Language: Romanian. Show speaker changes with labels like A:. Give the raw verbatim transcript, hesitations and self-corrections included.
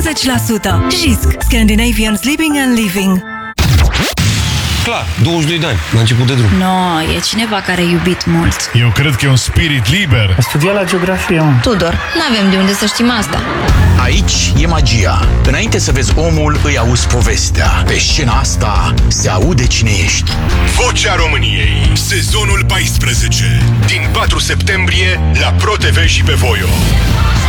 A: zece la sută. Jisc. Scandinavian Sleeping and Living.
B: Clar, douăzeci și doi de ani, la început de drum.
C: No, e cineva care a iubit mult.
D: Eu cred că e un spirit liber.
E: A studiat la geografie, mă.
C: Tudor, n-avem de unde să știm asta.
F: Aici e magia. Înainte să vezi omul, îi auzi povestea. Pe scena asta se aude cine ești.
G: Vocea României, sezonul paisprezece, din patru septembrie la ProTV și pe Voio.